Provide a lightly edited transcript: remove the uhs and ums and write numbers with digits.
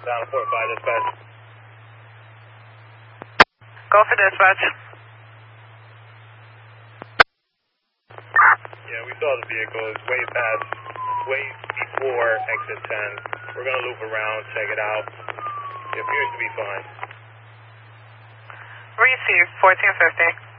Down 45 dispatch. Go for dispatch. Yeah, we saw the vehicle. It's way past, way before exit 10. We're going to loop around, check it out. It appears to be fine. Receive 1450.